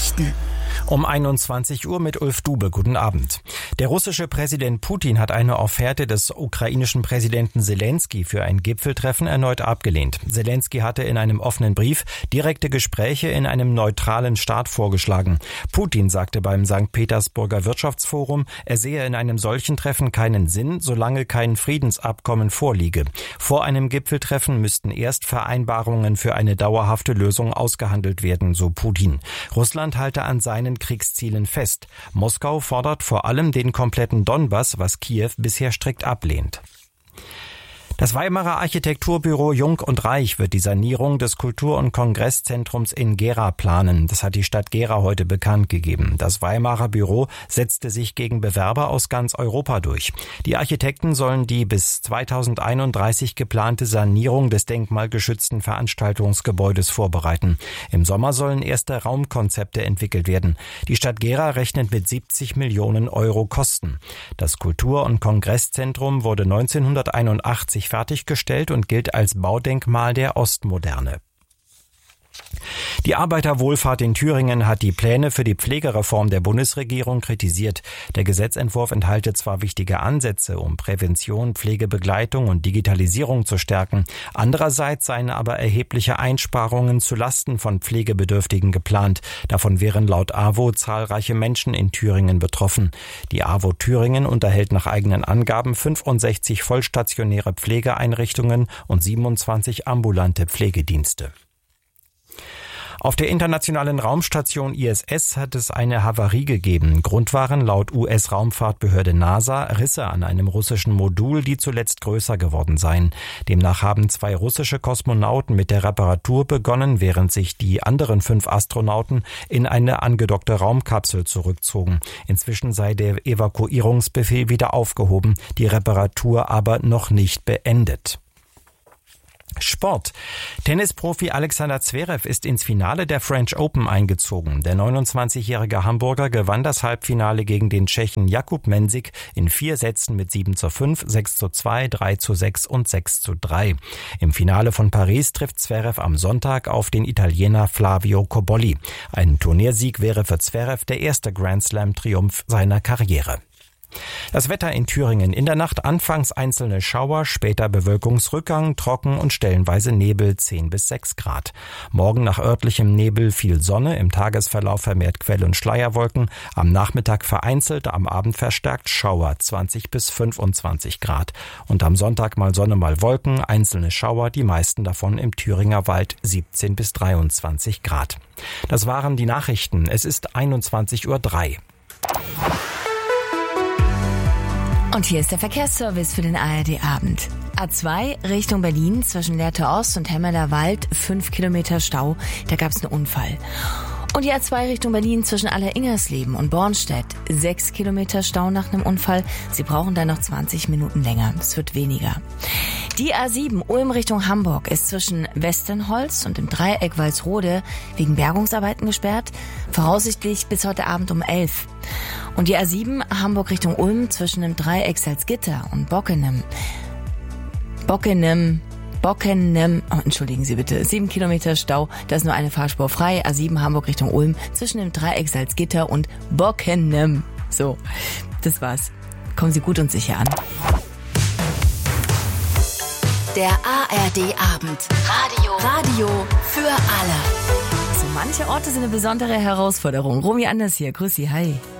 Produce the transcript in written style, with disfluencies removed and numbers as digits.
Nachrichten. Um 21 Uhr mit Ulf Dube. Guten Abend. Der russische Präsident Putin hat eine Offerte des ukrainischen Präsidenten Selenskyj für ein Gipfeltreffen erneut abgelehnt. Selenskyj hatte in einem offenen Brief direkte Gespräche in einem neutralen Staat vorgeschlagen. Putin sagte beim St. Petersburger Wirtschaftsforum, er sehe in einem solchen Treffen keinen Sinn, solange kein Friedensabkommen vorliege. Vor einem Gipfeltreffen müssten erst Vereinbarungen für eine dauerhafte Lösung ausgehandelt werden, so Putin. Russland halte an seinen Kriegszielen fest. Moskau fordert vor allem den kompletten Donbass, was Kiew bisher strikt ablehnt. Das Weimarer Architekturbüro Jung und Reich wird die Sanierung des Kultur- und Kongresszentrums in Gera planen. Das hat die Stadt Gera heute bekannt gegeben. Das Weimarer Büro setzte sich gegen Bewerber aus ganz Europa durch. Die Architekten sollen die bis 2031 geplante Sanierung des denkmalgeschützten Veranstaltungsgebäudes vorbereiten. Im Sommer sollen erste Raumkonzepte entwickelt werden. Die Stadt Gera rechnet mit 70 Millionen Euro Kosten. Das Kultur- und Kongresszentrum wurde 1981 fertiggestellt und gilt als Baudenkmal der Ostmoderne. Die Arbeiterwohlfahrt in Thüringen hat die Pläne für die Pflegereform der Bundesregierung kritisiert. Der Gesetzentwurf enthalte zwar wichtige Ansätze, um Prävention, Pflegebegleitung und Digitalisierung zu stärken. Andererseits seien aber erhebliche Einsparungen zu Lasten von Pflegebedürftigen geplant. Davon wären laut AWO zahlreiche Menschen in Thüringen betroffen. Die AWO Thüringen unterhält nach eigenen Angaben 65 vollstationäre Pflegeeinrichtungen und 27 ambulante Pflegedienste. Auf der internationalen Raumstation ISS hat es eine Havarie gegeben. Grund waren laut US-Raumfahrtbehörde NASA Risse an einem russischen Modul, die zuletzt größer geworden seien. Demnach haben 2 russische Kosmonauten mit der Reparatur begonnen, während sich die anderen 5 Astronauten in eine angedockte Raumkapsel zurückzogen. Inzwischen sei der Evakuierungsbefehl wieder aufgehoben, die Reparatur aber noch nicht beendet. Sport. Tennisprofi Alexander Zverev ist ins Finale der French Open eingezogen. Der 29-jährige Hamburger gewann das Halbfinale gegen den Tschechen Jakub Mensik in 4 Sätzen mit 7:5, 6:2, 3:6 und 6:3. Im Finale von Paris trifft Zverev am Sonntag auf den Italiener Flavio Cobolli. Ein Turniersieg wäre für Zverev der erste Grand-Slam-Triumph seiner Karriere. Das Wetter in Thüringen: in der Nacht anfangs einzelne Schauer, später Bewölkungsrückgang, trocken und stellenweise Nebel, 10 bis 6 Grad. Morgen nach örtlichem Nebel viel Sonne, im Tagesverlauf vermehrt Quell- und Schleierwolken, am Nachmittag vereinzelt, am Abend verstärkt Schauer, 20 bis 25 Grad. Und am Sonntag mal Sonne, mal Wolken, einzelne Schauer, die meisten davon im Thüringer Wald, 17 bis 23 Grad. Das waren die Nachrichten. Es ist 21:03 Uhr. Und hier ist der Verkehrsservice für den ARD-Abend. A2 Richtung Berlin zwischen Lehrte Ost und Hemmeler Wald, 5 Kilometer Stau, da gab es einen Unfall. Und die A2 Richtung Berlin zwischen Alleringersleben und Bornstedt, 6 Kilometer Stau nach einem Unfall. Sie brauchen dann noch 20 Minuten länger, es wird weniger. Die A7 Ulm Richtung Hamburg ist zwischen Westernholz und dem Dreieck Walsrode wegen Bergungsarbeiten gesperrt, voraussichtlich bis heute Abend um 11. Und die A7 Hamburg Richtung Ulm zwischen dem Dreieck Salzgitter und Bockenem, entschuldigen Sie bitte, 7 Kilometer Stau, da ist nur eine Fahrspur frei. A7 Hamburg Richtung Ulm zwischen dem Dreieck Salzgitter und Bockenem. So, das war's. Kommen Sie gut und sicher an. Der ARD-Abend. Radio für alle. So manche Orte sind eine besondere Herausforderung. Romy Anders hier, grüß Sie, hi.